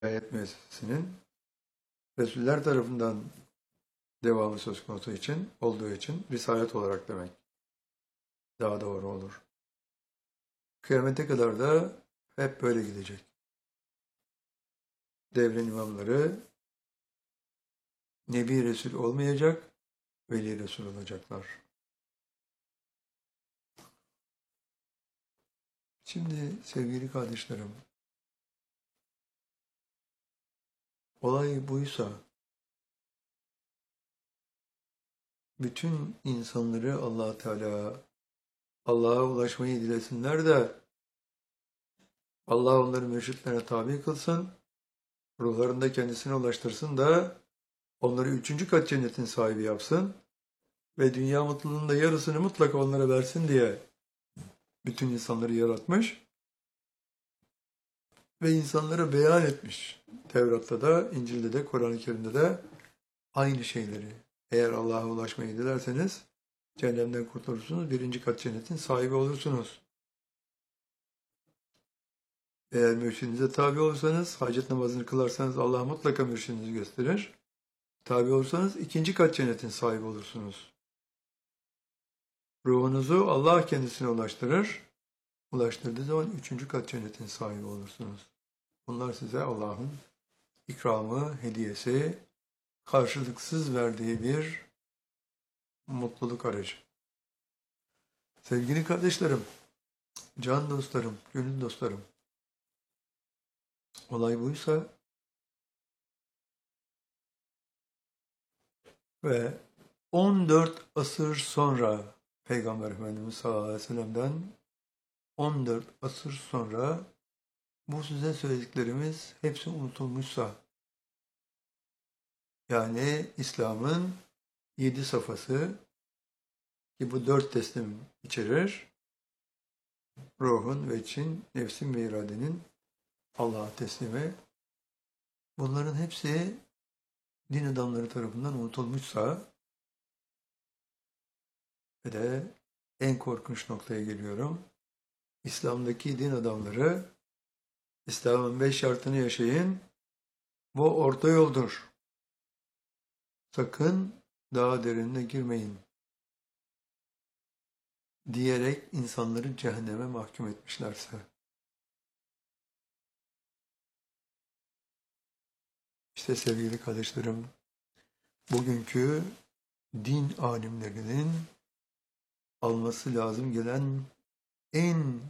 Hidayet Müessesesi'nin Resuller tarafından devamı söz konusu olduğu için Risalet olarak demek daha doğru olur. Kıyamete kadar da hep böyle gidecek. Devrin imamları Nebi Resul olmayacak, Veli Resul olacaklar. Şimdi sevgili kardeşlerim, olay buysa bütün insanları Allah Teala Allah'a ulaşmayı dilesinler de Allah onları mürşitlerine tabi kılsın, ruhlarında kendisine ulaştırsın da onları üçüncü kat cennetin sahibi yapsın ve dünya mutluluğunun da yarısını mutlaka onlara versin diye bütün insanları yaratmış ve insanlara beyan etmiş. Tevrat'ta da, İncil'de de, Kur'an-ı Kerim'de de aynı şeyleri. Eğer Allah'a ulaşmayı dilerseniz cehennemden kurtulursunuz, birinci kat cennetin sahibi olursunuz. Eğer mürşidinize tabi olursanız, hacet namazını kılarsanız Allah mutlaka mürşidinizi gösterir. Tabi olursanız ikinci kat cennetin sahibi olursunuz. Ruhunuzu Allah kendisine ulaştırır. Ulaştırdığı zaman üçüncü kat cennetin sahibi olursunuz. Bunlar size Allah'ın ikramı, hediyesi, karşılıksız verdiği bir mutluluk aracı. Sevgili kardeşlerim, can dostlarım, gönül dostlarım, olay buysa ve 14 asır sonra Peygamber Efendimiz sallallahu aleyhi ve sellem'den 14 asır sonra bu size söylediklerimiz hepsi unutulmuşsa, yani İslam'ın 7 safhası ki bu 4 teslim içerir, ruhun ve için, nefsin ve iradenin Allah'a teslimi, bunların hepsi din adamları tarafından unutulmuşsa ve de en korkunç noktaya geliyorum. İslam'daki din adamları İslam'ın 5 şartını yaşayın, bu orta yoldur. Sakın daha derinine girmeyin diyerek insanları cehenneme mahkum etmişlerse. İşte sevgili kardeşlerim, bugünkü din alimlerinin alması lazım gelen en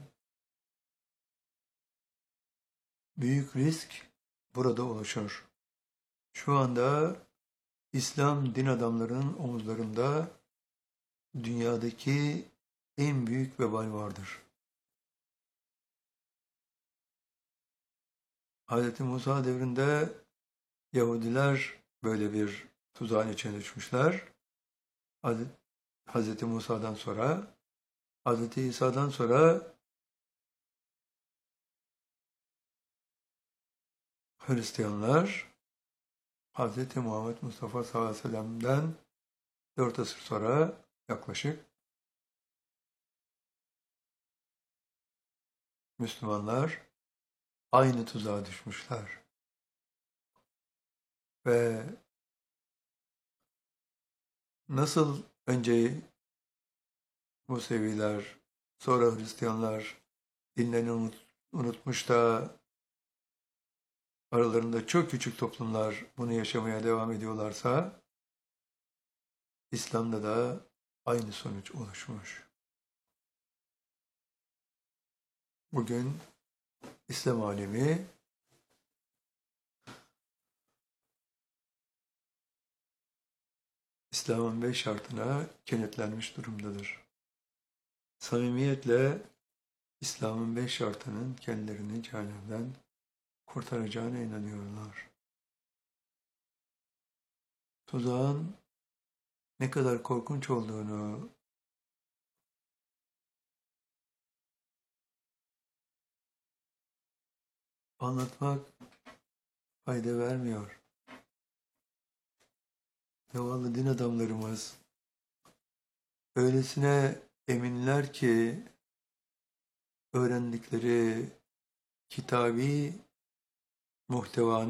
büyük risk burada oluşur. Şu anda İslam din adamlarının omuzlarında dünyadaki en büyük vebal vardır. Hz. Musa devrinde Yahudiler böyle bir tuzağın içine düşmüşler. Hz. Musa'dan sonra, Hz. İsa'dan sonra Hristiyanlar, Hz. Muhammed Mustafa sallallahu aleyhi ve sellem'den 4 asır sonra yaklaşık Müslümanlar aynı tuzağa düşmüşler. Ve nasıl önce Museviler, sonra Hristiyanlar dinlerini unutmuş da aralarında çok küçük toplumlar bunu yaşamaya devam ediyorlarsa, İslam'da da aynı sonuç oluşmuş. Bugün İslam alemi İslam'ın 5 şartına kenetlenmiş durumdadır. Samimiyetle İslam'ın 5 şartının kendilerini cehennemden kurtaracağına inanıyorlar. Tuzağın ne kadar korkunç olduğunu anlatmak fayda vermiyor. Zavallı din adamlarımız öylesine eminler ki öğrendikleri kitabi muhtevanı